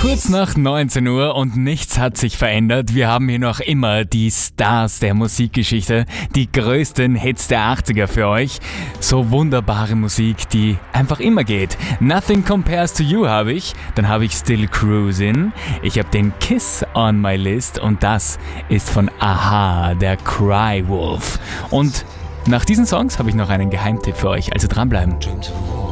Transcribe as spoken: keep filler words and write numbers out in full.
Kurz nach neunzehn Uhr und nichts hat sich verändert. Wir haben hier noch immer die Stars der Musikgeschichte, die größten Hits der achtziger für euch. So wunderbare Musik, die einfach immer geht. Nothing Compares to You habe ich, dann habe ich Still Cruisin', ich habe den Kiss on my list und das ist von a-ha, der Cry Wolf. Und nach diesen Songs habe ich noch einen Geheimtipp für euch, also dranbleiben.